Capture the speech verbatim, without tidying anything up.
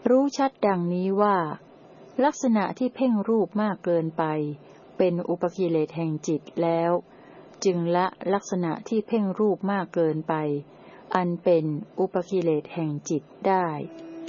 รู้ชัดดังนี้ว่าลักษณะที่เพ่งรูปมากเกินไปเป็นอุปกิเลสแห่งจิตแล้วจึงละลักษณะที่เพ่งรูปมากเกินไปอันเป็นอุปกิเลสแห่งจิตได้